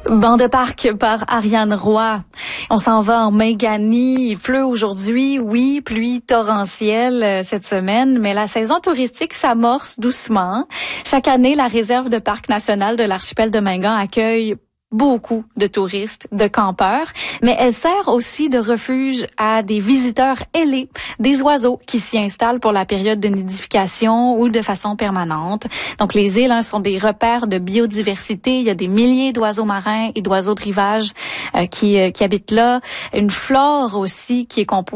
Banc de parc par Ariane Roy. On s'en va en Méganie. Il pleut aujourd'hui, oui, pluie torrentielle cette semaine, mais la saison touristique s'amorce doucement. Chaque année, la réserve de parc national de l'archipel de Mingan accueille beaucoup de touristes, de campeurs, mais elle sert aussi de refuge à des visiteurs ailés, des oiseaux qui s'y installent pour la période de nidification ou de façon permanente. Donc les îles sont des repères de biodiversité. Il y a des milliers d'oiseaux marins et d'oiseaux de rivage qui habitent là. Une flore aussi qui est composée